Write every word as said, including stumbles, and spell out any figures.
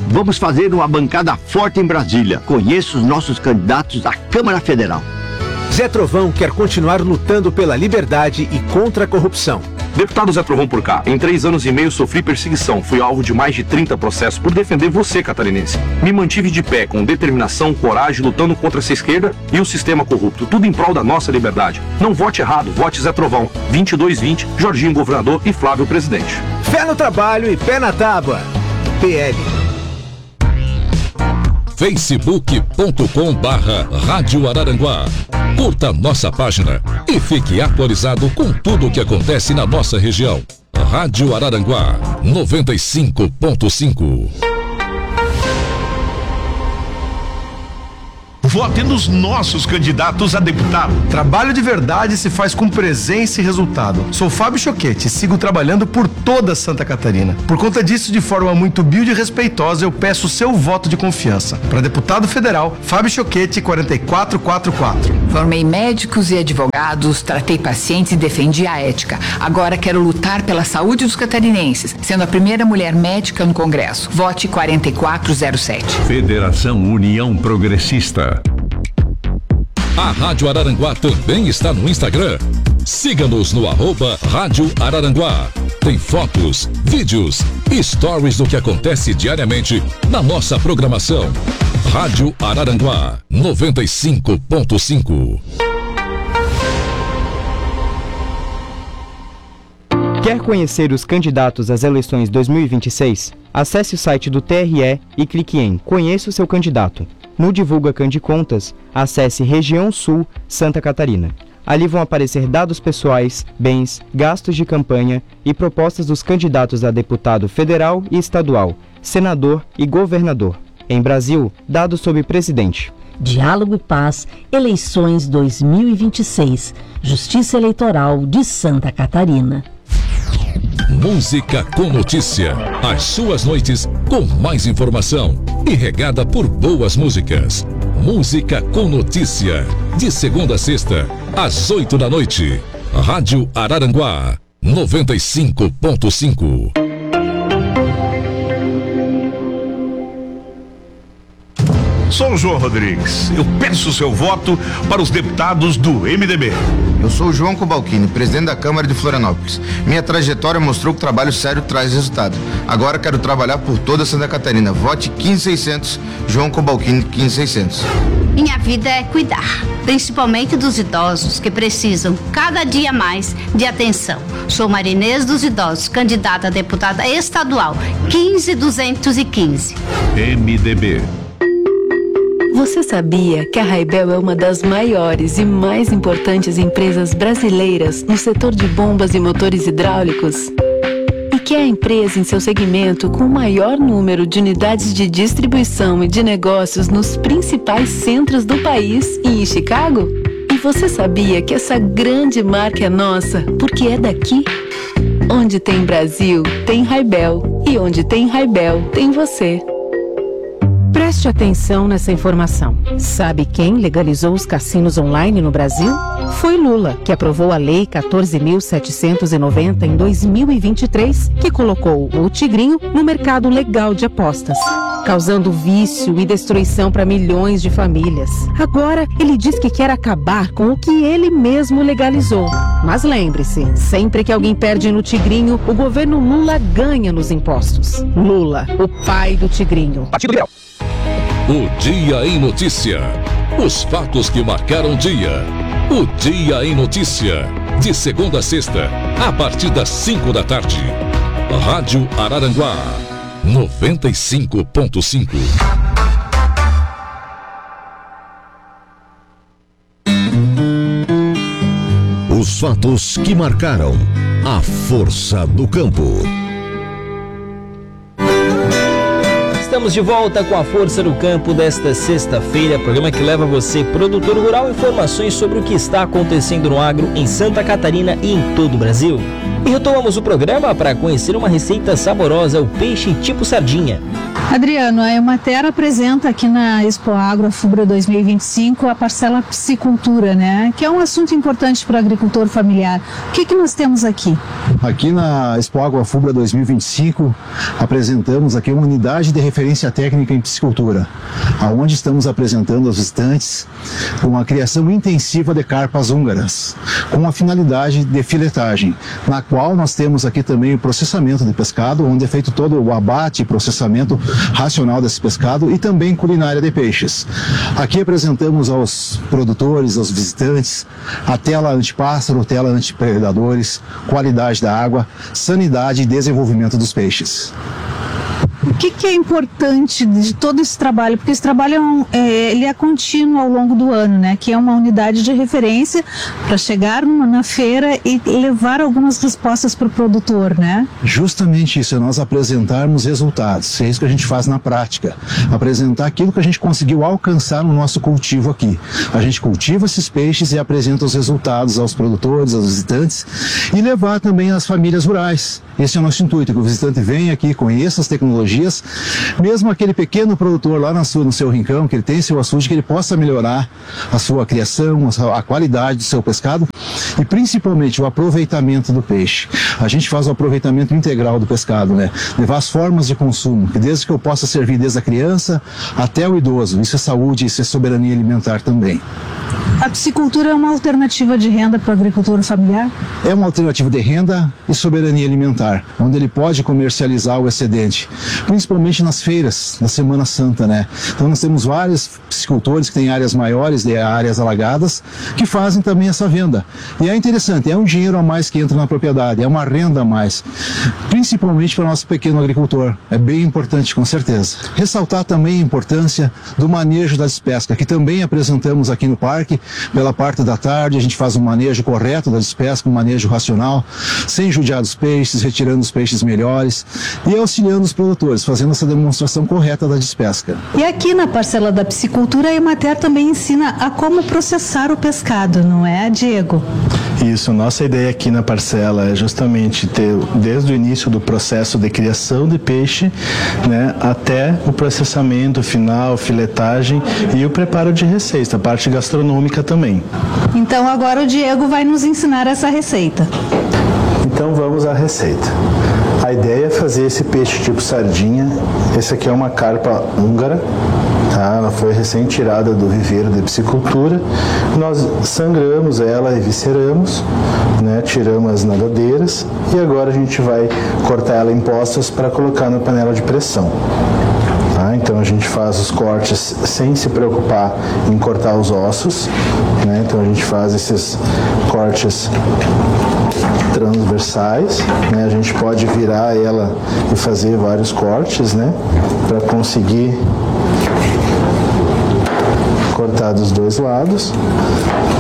Vamos fazer uma bancada forte em Brasília. Conheço os nossos candidatos à Câmara Federal. Zé Trovão quer continuar lutando pela liberdade e contra a corrupção. Deputado Zé Trovão por cá, em três anos e meio sofri perseguição. Fui alvo de mais de trinta processos por defender você, catarinense. Me mantive de pé, com determinação, coragem, lutando contra essa esquerda e o sistema corrupto. Tudo em prol da nossa liberdade. Não vote errado, vote Zé Trovão. vinte e dois vinte, Jorginho governador e Flávio presidente. Fé no trabalho e pé na tábua. P L. facebook ponto com barra Rádio Araranguá. Curta nossa página e fique atualizado com tudo o que acontece na nossa região. Rádio Araranguá noventa e cinco ponto cinco. Vote nos nossos candidatos a deputado. Trabalho de verdade se faz com presença e resultado. Sou Fábio Choquete e sigo trabalhando por toda Santa Catarina. Por conta disso, de forma muito humilde e respeitosa, eu peço o seu voto de confiança. Para deputado federal, Fábio Choquete, quatro quatro quatro quatro. Formei médicos e advogados, tratei pacientes e defendi a ética. Agora quero lutar pela saúde dos catarinenses, sendo a primeira mulher médica no Congresso. Vote quatro quatro zero sete. Federação União Progressista. A Rádio Araranguá também está no Instagram. Siga-nos no arroba Rádio Araranguá. Tem fotos, vídeos e stories do que acontece diariamente na nossa programação. Rádio Araranguá noventa e cinco ponto cinco. Quer conhecer os candidatos às eleições dois mil e vinte e seis? Acesse o site do T R E e clique em Conheça o seu candidato. No Divulga Candicontas, acesse Região Sul, Santa Catarina. Ali vão aparecer dados pessoais, bens, gastos de campanha e propostas dos candidatos a deputado federal e estadual, senador e governador. Em Brasil, dados sobre presidente. Diálogo e Paz, eleições dois mil e vinte e seis, Justiça Eleitoral de Santa Catarina. Música com notícia. As suas noites com mais informação e regada por boas músicas. Música com notícia. De segunda a sexta, às oito da noite. Rádio Araranguá noventa e cinco ponto cinco. Sou o João Rodrigues. Eu peço seu voto para os deputados do M D B. Eu sou o João Cobalcini, presidente da Câmara de Florianópolis. Minha trajetória mostrou que o trabalho sério traz resultado. Agora quero trabalhar por toda Santa Catarina. Vote quinze seiscentos, João Cobalcini quinze seiscentos. Minha vida é cuidar, principalmente dos idosos que precisam cada dia mais de atenção. Sou Marinês dos Idosos, candidata a deputada estadual quinze duzentos e quinze. M D B. Você sabia que a Raibel é uma das maiores e mais importantes empresas brasileiras no setor de bombas e motores hidráulicos? E que é a empresa em seu segmento com o maior número de unidades de distribuição e de negócios nos principais centros do país e em Chicago? E você sabia que essa grande marca é nossa porque é daqui? Onde tem Brasil, tem Raibel. E onde tem Raibel, tem você. Preste atenção nessa informação. Sabe quem legalizou os cassinos online no Brasil? Foi Lula, que aprovou a Lei quatorze mil setecentos e noventa em dois mil e vinte e três, que colocou o Tigrinho no mercado legal de apostas, causando vício e destruição para milhões de famílias. Agora, ele diz que quer acabar com o que ele mesmo legalizou. Mas lembre-se, sempre que alguém perde no Tigrinho, o governo Lula ganha nos impostos. Lula, o pai do Tigrinho. Partido Liberal. O Dia em Notícia. Os fatos que marcaram o dia. O Dia em Notícia. De segunda a sexta, a partir das cinco da tarde. Rádio Araranguá noventa e cinco ponto cinco. Os fatos que marcaram a força do campo. Estamos de volta com a Força do Campo desta sexta-feira, programa que leva você, produtor rural, informações sobre o que está acontecendo no agro em Santa Catarina e em todo o Brasil. E retomamos o programa para conhecer uma receita saborosa, o peixe tipo sardinha. Adriano, a Emater apresenta aqui na Expo Agro Afubra dois mil e vinte e cinco a parcela piscicultura, né? Que é um assunto importante para o agricultor familiar. O que, que nós temos aqui? Aqui na Expo Agro Afubra dois mil e vinte e cinco apresentamos aqui uma unidade de referência técnica em piscicultura, aonde estamos apresentando aos visitantes uma criação intensiva de carpas húngaras, com a finalidade de filetagem, na qual nós temos aqui também o processamento de pescado, onde é feito todo o abate e processamento racional desse pescado e também culinária de peixes. Aqui apresentamos aos produtores, aos visitantes, a tela antipássaro, tela antipredadores, qualidade da água, sanidade e desenvolvimento dos peixes. O que, que é importante de todo esse trabalho? Porque esse trabalho é, um, é, ele é contínuo ao longo do ano, né? Que é uma unidade de referência para chegar numa, na feira e levar algumas respostas para o produtor, né? Justamente isso, é nós apresentarmos resultados. É isso que a gente faz na prática. Apresentar aquilo que a gente conseguiu alcançar no nosso cultivo aqui. A gente cultiva esses peixes e apresenta os resultados aos produtores, aos visitantes e levar também às famílias rurais. Esse é o nosso intuito, que o visitante venha aqui, conheça as tecnologias, mesmo aquele pequeno produtor lá na sua, no seu rincão, que ele tem seu açude, que ele possa melhorar a sua criação, a qualidade do seu pescado e principalmente o aproveitamento do peixe. A gente faz o aproveitamento integral do pescado, né? Levar as formas de consumo, que desde que eu possa servir desde a criança até o idoso. Isso é saúde, isso é soberania alimentar também. A piscicultura é uma alternativa de renda para o agricultor familiar? É uma alternativa de renda e soberania alimentar, onde ele pode comercializar o excedente, principalmente nas feiras da Semana Santa, né? Então nós temos vários piscicultores que têm áreas maiores, de áreas alagadas, que fazem também essa venda. E é interessante, é um dinheiro a mais que entra na propriedade, é uma renda a mais, principalmente para o nosso pequeno agricultor. É bem importante, com certeza. Ressaltar também a importância do manejo da despesca, que também apresentamos aqui no parque. Pela parte da tarde, a gente faz um manejo correto da despesca, um manejo racional, sem judiar dos peixes, retirando os peixes melhores e auxiliando os produtores, fazendo essa demonstração correta da despesca. E aqui na parcela da piscicultura, a Emater também ensina a como processar o pescado, não é, Diego? Isso, nossa ideia aqui na parcela é justamente ter, desde o início do processo de criação de peixe, né, até o processamento final, filetagem e o preparo de receita, a parte gastronômica também. Então agora o Diego vai nos ensinar essa receita. Então vamos à receita. A ideia é fazer esse peixe tipo sardinha. Esse aqui é uma carpa húngara, tá? Ela foi recém-tirada do viveiro de piscicultura. Nós sangramos ela e visceramos, né? Tiramos as nadadeiras e agora a gente vai cortar ela em postas para colocar na panela de pressão. Então a gente faz os cortes sem se preocupar em cortar os ossos, né? Então a gente faz esses cortes transversais, né? A gente pode virar ela e fazer vários cortes, né? Para conseguir cortar dos dois lados.